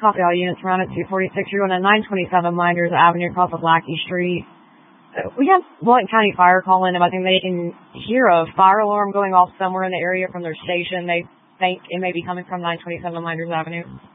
Copy all units around at 246. You're going to 927 Minders Avenue across the Blackie Street. We have Blount County Fire calling them. I think they can hear a fire alarm going off somewhere in the area from their station. They think it may be coming from 927 Minders Avenue.